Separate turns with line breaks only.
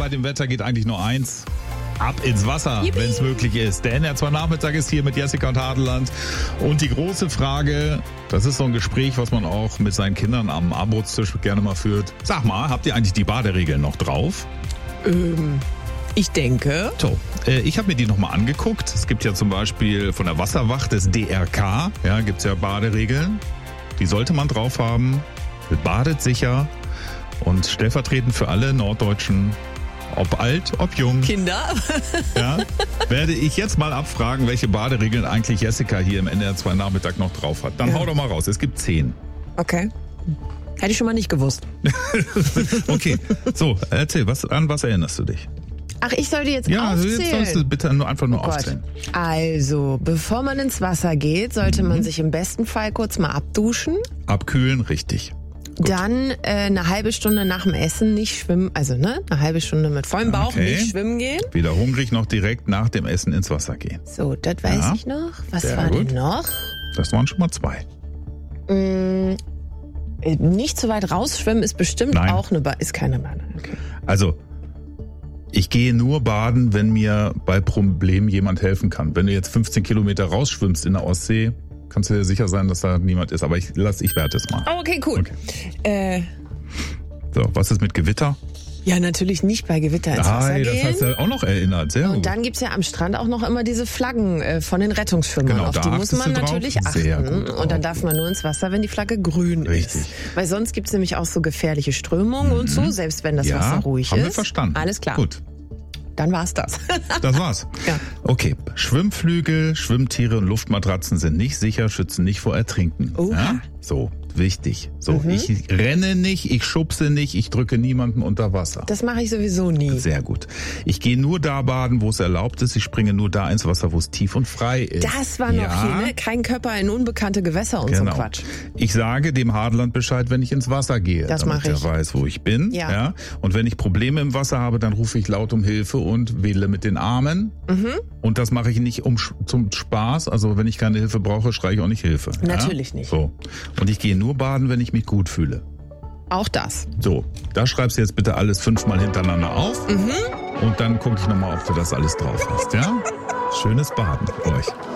bei dem Wetter geht eigentlich nur eins. Ab ins Wasser, wenn es möglich ist. Der NDR2-Nachmittag ist hier mit Jessica und Hadeland. Und die große Frage, das ist so ein Gespräch, was man auch mit seinen Kindern am Abendbrotstisch gerne mal führt. Sag mal, habt ihr eigentlich die Baderegeln noch drauf?
Ich denke.
So, ich habe mir die nochmal angeguckt. Es gibt ja zum Beispiel von der Wasserwacht des DRK, ja, gibt es ja Baderegeln. Die sollte man drauf haben. Badet sicher und stellvertretend für alle Norddeutschen, ob alt, ob jung,
Kinder.
ja, werde ich jetzt mal abfragen, welche Baderegeln eigentlich Jessica hier im NDR2 Nachmittag noch drauf hat. Dann hau doch mal raus, es gibt 10.
Okay. Hätte ich schon mal nicht gewusst.
Okay, so, erzähl, an was erinnerst du dich?
Ach, ich sollte jetzt
Ja,
aufzählen?
jetzt sollst du bitte einfach nur
Gott.
aufzählen.
Also, bevor man ins Wasser geht, sollte man sich im besten Fall kurz mal abduschen.
Abkühlen, richtig.
Dann eine halbe Stunde nach dem Essen nicht schwimmen, also eine halbe Stunde mit vollem Bauch nicht schwimmen gehen.
Wieder hungrig noch direkt nach dem Essen ins Wasser gehen.
So, das weiß ich noch. Was
Sehr
war
gut.
denn noch?
Das waren schon mal 2.
Nicht so weit rausschwimmen ist bestimmt
Nein.
auch ist keine Bade. Okay.
Also, ich gehe nur baden, wenn mir bei Problemen jemand helfen kann. Wenn du jetzt 15 Kilometer rausschwimmst in der Ostsee, kannst du dir sicher sein, dass da niemand ist. Aber ich werte es mal.
Oh, okay, cool.
Okay. So, was ist mit Gewitter?
Ja, natürlich nicht bei Gewitter ins Wasser
Das
gehen.
hast du auch noch erinnert. Sehr
Und
gut.
dann gibt's ja am Strand auch noch immer diese Flaggen von den Rettungsschwimmern.
Genau,
Auf
da
die muss
achtest
man
du drauf?
natürlich
Sehr
achten.
gut.
Und dann darf man nur ins Wasser, wenn die Flagge grün
Richtig.
ist. Weil sonst gibt's nämlich auch so gefährliche Strömungen und so, selbst wenn das Wasser ruhig
haben
ist.
wir verstanden.
Alles klar.
Gut,
Dann war's das.
das war's.
Ja.
Okay, Schwimmflügel, Schwimmtiere und Luftmatratzen sind nicht sicher, schützen nicht vor Ertrinken.
Oha.
Ja? So, wichtig. So, ich renne nicht, ich schubse nicht, ich drücke niemanden unter Wasser.
Das mache ich sowieso nie.
Sehr gut. Ich gehe nur da baden, wo es erlaubt ist. Ich springe nur da ins Wasser, wo es tief und frei ist.
Das war noch hier, ne? Kein Körper in unbekannte Gewässer und so ein Quatsch.
Ich sage dem Hadeland Bescheid, wenn ich ins Wasser gehe,
Das
damit
mache ich.
er weiß, wo ich bin.
Ja.
Und wenn ich Probleme im Wasser habe, dann rufe ich laut um Hilfe und wedle mit den Armen. Und das mache ich nicht zum Spaß. Also wenn ich keine Hilfe brauche, schreie ich auch nicht Hilfe.
Natürlich nicht.
So. Und ich gehe nur baden, wenn ich mich gut fühle.
Auch das.
So, da schreibst du jetzt bitte alles 5-mal hintereinander auf. Und dann gucke ich nochmal, ob du das alles drauf hast. Ja? Schönes Baden euch.